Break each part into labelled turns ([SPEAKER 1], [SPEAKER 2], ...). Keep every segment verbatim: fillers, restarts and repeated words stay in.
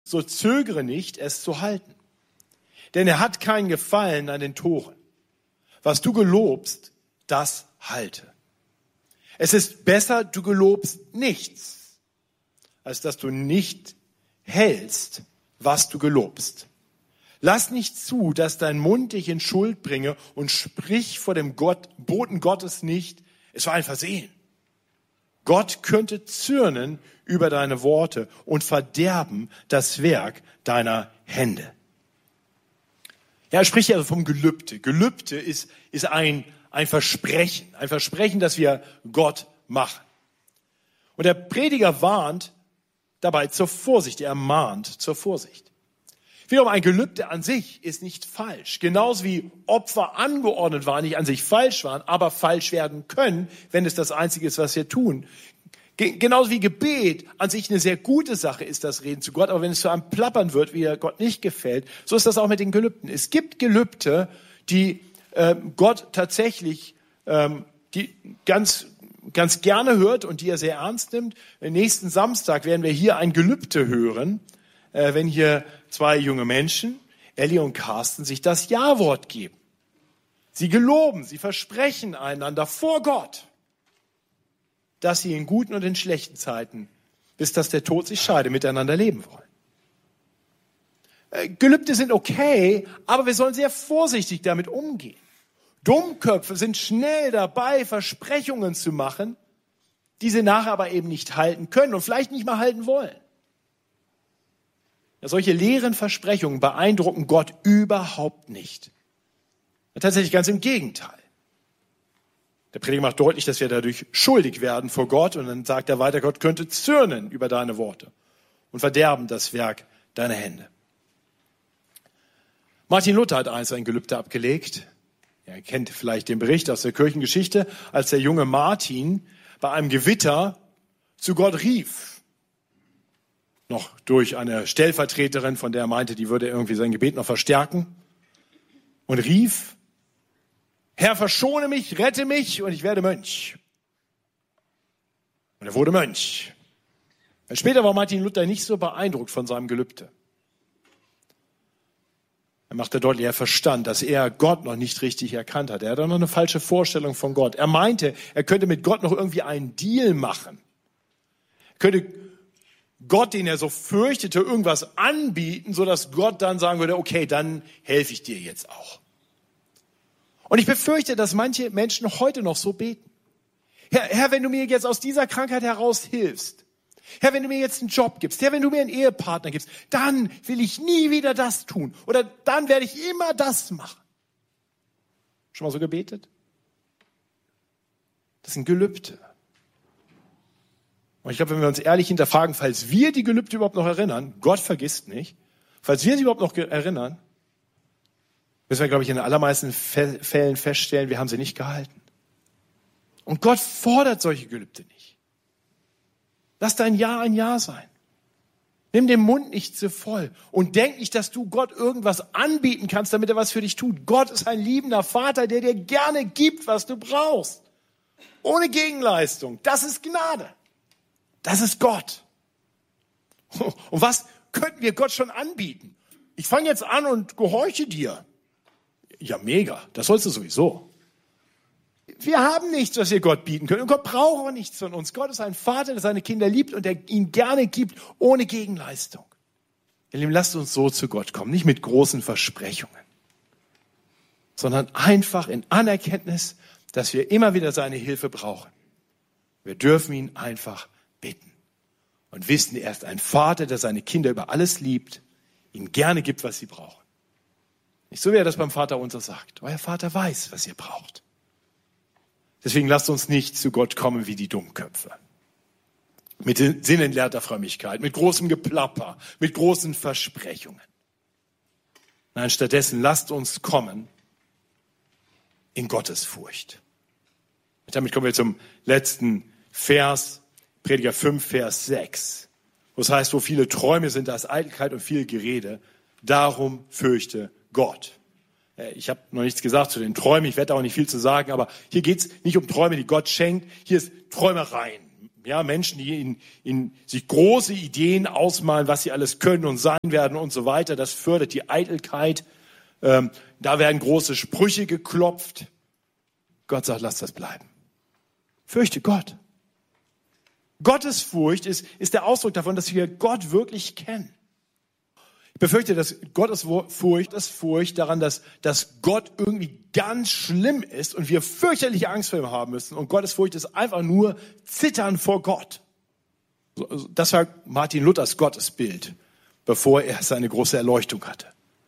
[SPEAKER 1] so zögere nicht, es zu halten. Denn er hat keinen Gefallen an den Toren. Was du gelobst, das halte. Es ist besser, du gelobst nichts, als dass du nicht hältst, was du gelobst. Lass nicht zu, dass dein Mund dich in Schuld bringe und sprich vor dem Gott, Boten Gottes nicht, es war ein Versehen. Gott könnte zürnen über deine Worte und verderben das Werk deiner Hände. Ja, er spricht ja also vom Gelübde. Gelübde ist, ist ein, ein Versprechen, ein Versprechen, das wir Gott machen. Und der Prediger warnt dabei zur Vorsicht, er mahnt zur Vorsicht. Wiederum, ein Gelübde an sich ist nicht falsch. Genauso wie Opfer angeordnet waren, nicht an sich falsch waren, aber falsch werden können, wenn es das Einzige ist, was wir tun. Genauso wie Gebet an sich eine sehr gute Sache ist, das Reden zu Gott, aber wenn es zu einem Plappern wird, wie er Gott nicht gefällt, so ist das auch mit den Gelübden. Es gibt Gelübde, die äh, Gott tatsächlich ähm, die ganz, ganz gerne hört und die er sehr ernst nimmt. Nächsten Samstag werden wir hier ein Gelübde hören, äh, wenn hier zwei junge Menschen, Ellie und Carsten, sich das Ja-Wort geben. Sie geloben, sie versprechen einander vor Gott, dass sie in guten und in schlechten Zeiten, bis dass der Tod sich scheide, miteinander leben wollen. Gelübde sind okay, aber wir sollen sehr vorsichtig damit umgehen. Dummköpfe sind schnell dabei, Versprechungen zu machen, die sie nachher aber eben nicht halten können und vielleicht nicht mal halten wollen. Ja, solche leeren Versprechungen beeindrucken Gott überhaupt nicht. Ja, tatsächlich ganz im Gegenteil. Der Prediger macht deutlich, dass wir dadurch schuldig werden vor Gott und dann sagt er weiter, Gott könnte zürnen über deine Worte und verderben das Werk deiner Hände. Martin Luther hat einst ein Gelübde abgelegt. Er kennt vielleicht den Bericht aus der Kirchengeschichte, als der junge Martin bei einem Gewitter zu Gott rief. Noch durch eine Stellvertreterin, von der er meinte, die würde irgendwie sein Gebet noch verstärken. Und rief, Herr, verschone mich, rette mich und ich werde Mönch. Und er wurde Mönch. Und später war Martin Luther nicht so beeindruckt von seinem Gelübde. Er machte deutlich, er verstand, dass er Gott noch nicht richtig erkannt hat. Er hatte noch eine falsche Vorstellung von Gott. Er meinte, er könnte mit Gott noch irgendwie einen Deal machen. Er könnte Gott, den er so fürchtete, irgendwas anbieten, sodass Gott dann sagen würde, okay, dann helfe ich dir jetzt auch. Und ich befürchte, dass manche Menschen heute noch so beten. Herr, Herr, wenn du mir jetzt aus dieser Krankheit heraus hilfst, Herr, wenn du mir jetzt einen Job gibst, Herr, wenn du mir einen Ehepartner gibst, dann will ich nie wieder das tun. Oder dann werde ich immer das machen. Schon mal so gebetet? Das sind Gelübde. Und ich glaube, wenn wir uns ehrlich hinterfragen, falls wir die Gelübde überhaupt noch erinnern, Gott vergisst nicht, falls wir sie überhaupt noch erinnern, müssen wir, glaube ich, in den allermeisten Fällen feststellen, wir haben sie nicht gehalten. Und Gott fordert solche Gelübde nicht. Lass dein Ja ein Ja sein. Nimm den Mund nicht zu voll und denk nicht, dass du Gott irgendwas anbieten kannst, damit er was für dich tut. Gott ist ein liebender Vater, der dir gerne gibt, was du brauchst. Ohne Gegenleistung. Das ist Gnade. Das ist Gott. Und was könnten wir Gott schon anbieten? Ich fange jetzt an und gehorche dir. Ja, mega. Das sollst du sowieso. Wir haben nichts, was wir Gott bieten können. Und Gott braucht auch nichts von uns. Gott ist ein Vater, der seine Kinder liebt und der ihnen gerne gibt, ohne Gegenleistung. Ihr Lieben, lasst uns so zu Gott kommen. Nicht mit großen Versprechungen, sondern einfach in Anerkenntnis, dass wir immer wieder seine Hilfe brauchen. Wir dürfen ihn einfach bitten und wissen, er ist ein Vater, der seine Kinder über alles liebt, ihnen gerne gibt, was sie brauchen. Nicht so, wie er das beim Vater unser sagt. Euer Vater weiß, was ihr braucht. Deswegen lasst uns nicht zu Gott kommen wie die Dummköpfe. Mit sinnentleerter Frömmigkeit, mit großem Geplapper, mit großen Versprechungen. Nein, stattdessen lasst uns kommen in Gottesfurcht. Und damit kommen wir zum letzten Vers, Prediger fünf, Vers sechs. Wo es heißt, wo viele Träume sind, da ist Eitelkeit und viel Gerede. Darum fürchte Gott. Ich habe noch nichts gesagt zu den Träumen, ich werde auch nicht viel zu sagen, aber hier geht es nicht um Träume, die Gott schenkt. Hier ist Träumereien, ja, Menschen, die in, in sich große Ideen ausmalen, was sie alles können und sein werden und so weiter. Das fördert die Eitelkeit. Ähm, da werden große Sprüche geklopft. Gott sagt, lass das bleiben. Fürchte Gott. Gottesfurcht ist, ist der Ausdruck davon, dass wir Gott wirklich kennen. Ich befürchte, dass Gottesfurcht ist Furcht daran, dass, dass Gott irgendwie ganz schlimm ist und wir fürchterliche Angst vor ihm haben müssen. Und Gottesfurcht ist einfach nur Zittern vor Gott. Das war Martin Luthers Gottesbild, bevor er seine große Erleuchtung hatte.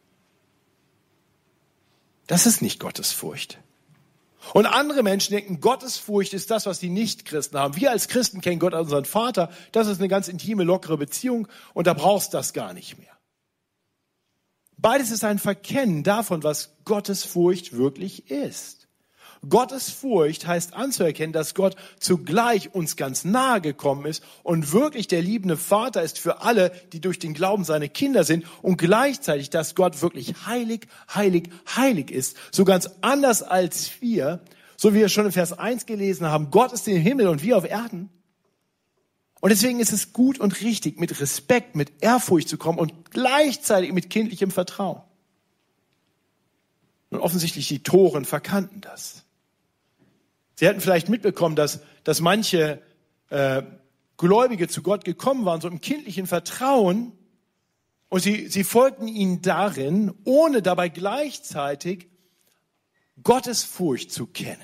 [SPEAKER 1] Das ist nicht Gottesfurcht. Und andere Menschen denken, Gottesfurcht ist das, was die Nichtchristen haben. Wir als Christen kennen Gott als unseren Vater. Das ist eine ganz intime, lockere Beziehung und da brauchst du das gar nicht mehr. Beides ist ein Verkennen davon, was Gottesfurcht wirklich ist. Gottesfurcht heißt anzuerkennen, dass Gott zugleich uns ganz nahe gekommen ist und wirklich der liebende Vater ist für alle, die durch den Glauben seine Kinder sind und gleichzeitig, dass Gott wirklich heilig, heilig, heilig ist, so ganz anders als wir, so wie wir schon in Vers eins gelesen haben, Gott ist im Himmel und wir auf Erden. Und deswegen ist es gut und richtig, mit Respekt, mit Ehrfurcht zu kommen und gleichzeitig mit kindlichem Vertrauen. Und offensichtlich die Toren verkannten das. Sie hätten vielleicht mitbekommen, dass, dass manche äh, Gläubige zu Gott gekommen waren, so im kindlichen Vertrauen, und sie, sie folgten ihnen darin, ohne dabei gleichzeitig Gottesfurcht zu kennen.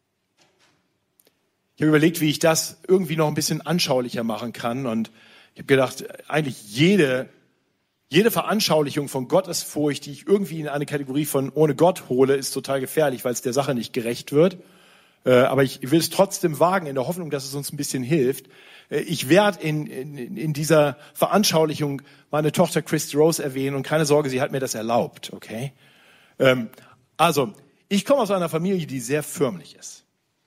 [SPEAKER 1] Ich habe überlegt, wie ich das irgendwie noch ein bisschen anschaulicher machen kann, und ich habe gedacht, eigentlich jede, jede Veranschaulichung von Gottesfurcht, die ich irgendwie in eine Kategorie von ohne Gott hole, ist total gefährlich, weil es der Sache nicht gerecht wird. Aber ich will es trotzdem wagen, in der Hoffnung, dass es uns ein bisschen hilft. Ich werde in, in, in dieser Veranschaulichung meine Tochter Christy Rose erwähnen und keine Sorge, sie hat mir das erlaubt, okay? Also, ich komme aus einer Familie, die sehr förmlich ist.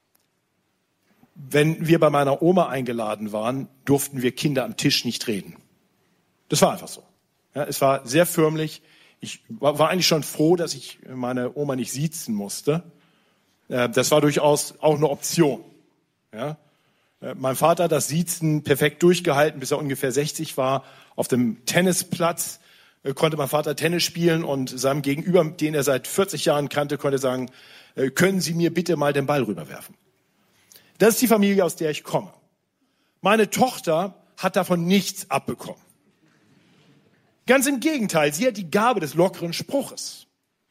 [SPEAKER 1] Wenn wir bei meiner Oma eingeladen waren, durften wir Kinder am Tisch nicht reden. Das war einfach so. Ja, es war sehr förmlich. Ich war, war eigentlich schon froh, dass ich meine Oma nicht siezen musste. Das war durchaus auch eine Option. Ja? Mein Vater hat das Siezen perfekt durchgehalten, bis er ungefähr sechzig war. Auf dem Tennisplatz konnte mein Vater Tennis spielen und seinem Gegenüber, den er seit vierzig Jahren kannte, konnte sagen, können Sie mir bitte mal den Ball rüberwerfen. Das ist die Familie, aus der ich komme. Meine Tochter hat davon nichts abbekommen. Ganz im Gegenteil, sie hat die Gabe des lockeren Spruches.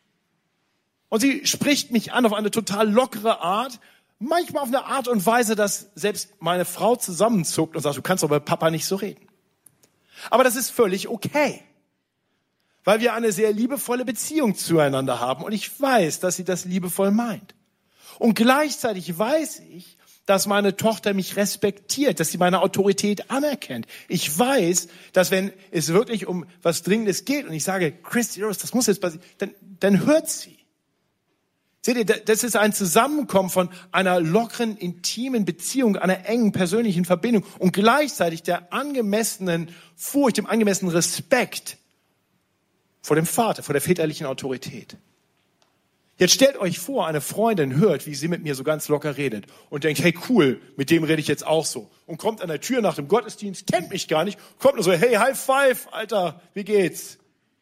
[SPEAKER 1] Und sie spricht mich an auf eine total lockere Art, manchmal auf eine Art und Weise, dass selbst meine Frau zusammenzuckt und sagt, du kannst doch mit Papa nicht so reden. Aber das ist völlig okay, weil wir eine sehr liebevolle Beziehung zueinander haben und ich weiß, dass sie das liebevoll meint. Und gleichzeitig weiß ich, dass meine Tochter mich respektiert, dass sie meine Autorität anerkennt. Ich weiß, dass wenn es wirklich um was Dringendes geht und ich sage, Christy Rose, das muss jetzt passieren, dann, dann hört sie. Seht ihr, das ist ein Zusammenkommen von einer lockeren, intimen Beziehung, einer engen persönlichen Verbindung und gleichzeitig der angemessenen Furcht, dem angemessenen Respekt vor dem Vater, vor der väterlichen Autorität. Jetzt stellt euch vor, eine Freundin hört, wie sie mit mir so ganz locker redet und denkt, hey cool, mit dem rede ich jetzt auch so. Und kommt an der Tür nach dem Gottesdienst, kennt mich gar nicht, kommt nur so, hey, High Five, Alter, wie geht's?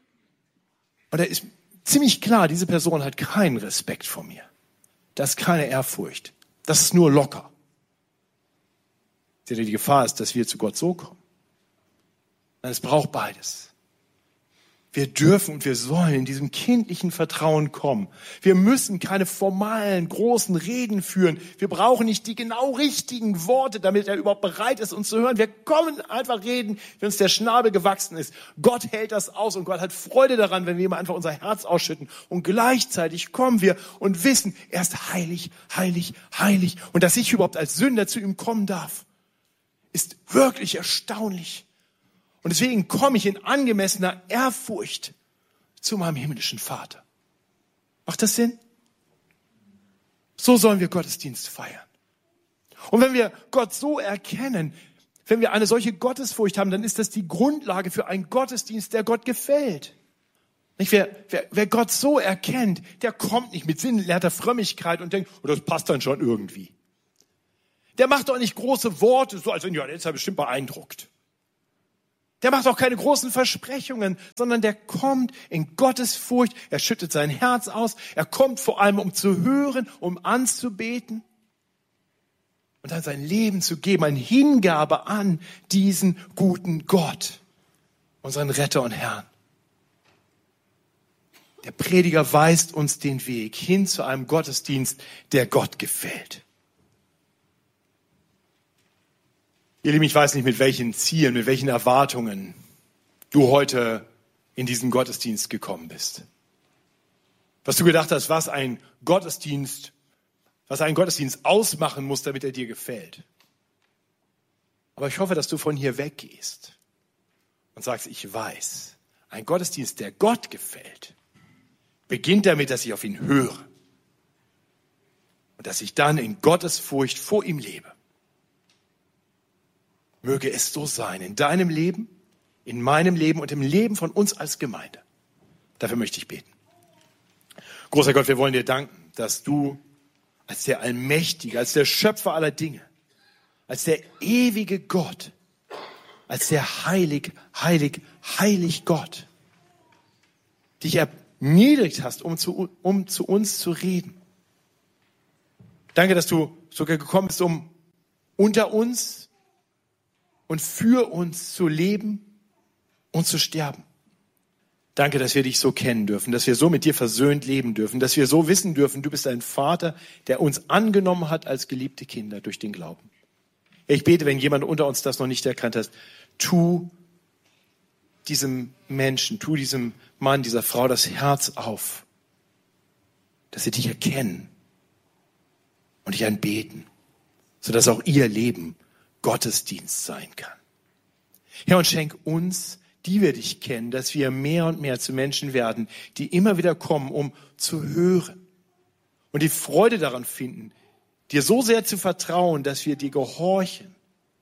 [SPEAKER 1] Und da ist ziemlich klar, diese Person hat keinen Respekt vor mir. Das ist keine Ehrfurcht. Das ist nur locker. Seht ihr, die Gefahr ist, dass wir zu Gott so kommen. Es braucht beides. Wir dürfen und wir sollen in diesem kindlichen Vertrauen kommen. Wir müssen keine formalen, großen Reden führen. Wir brauchen nicht die genau richtigen Worte, damit er überhaupt bereit ist, uns zu hören. Wir kommen einfach reden, wenn uns der Schnabel gewachsen ist. Gott hält das aus und Gott hat Freude daran, wenn wir ihm einfach unser Herz ausschütten. Und gleichzeitig kommen wir und wissen, er ist heilig, heilig, heilig. Und dass ich überhaupt als Sünder zu ihm kommen darf, ist wirklich erstaunlich. Und deswegen komme ich in angemessener Ehrfurcht zu meinem himmlischen Vater. Macht das Sinn? So sollen wir Gottesdienst feiern. Und wenn wir Gott so erkennen, wenn wir eine solche Gottesfurcht haben, dann ist das die Grundlage für einen Gottesdienst, der Gott gefällt. Nicht? Wer, wer, wer Gott so erkennt, der kommt nicht mit sinnleerer Frömmigkeit und denkt, oh, das passt dann schon irgendwie. Der macht doch nicht große Worte, so als wenn, ja, der ist ja bestimmt beeindruckt. Der macht auch keine großen Versprechungen, sondern der kommt in Gottes Furcht. Er schüttet sein Herz aus. Er kommt vor allem, um zu hören, um anzubeten und dann sein Leben zu geben, eine Hingabe an diesen guten Gott, unseren Retter und Herrn. Der Prediger weist uns den Weg hin zu einem Gottesdienst, der Gott gefällt. Ihr Lieben, ich weiß nicht, mit welchen Zielen, mit welchen Erwartungen du heute in diesen Gottesdienst gekommen bist. Was du gedacht hast, was ein Gottesdienst, was ein Gottesdienst ausmachen muss, damit er dir gefällt. Aber ich hoffe, dass du von hier weggehst und sagst, ich weiß, ein Gottesdienst, der Gott gefällt, beginnt damit, dass ich auf ihn höre und dass ich dann in Gottesfurcht vor ihm lebe. Möge es so sein in deinem Leben, in meinem Leben und im Leben von uns als Gemeinde. Dafür möchte ich beten. Großer Gott, wir wollen dir danken, dass du als der Allmächtige, als der Schöpfer aller Dinge, als der ewige Gott, als der heilig, heilig, heilig Gott, dich erniedrigt hast, um zu, um zu uns zu reden. Danke, dass du sogar gekommen bist, um unter uns und für uns zu leben und zu sterben. Danke, dass wir dich so kennen dürfen, dass wir so mit dir versöhnt leben dürfen, dass wir so wissen dürfen, du bist ein Vater, der uns angenommen hat als geliebte Kinder durch den Glauben. Ich bete, wenn jemand unter uns das noch nicht erkannt hat, tu diesem Menschen, tu diesem Mann, dieser Frau das Herz auf, dass sie dich erkennen und dich anbeten, sodass auch ihr Leben Gottesdienst sein kann. Herr, und schenk uns, die wir dich kennen, dass wir mehr und mehr zu Menschen werden, die immer wieder kommen, um zu hören und die Freude daran finden, dir so sehr zu vertrauen, dass wir dir gehorchen.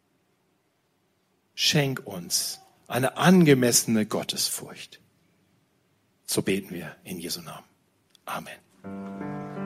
[SPEAKER 1] Schenk uns eine angemessene Gottesfurcht. So beten wir in Jesu Namen. Amen.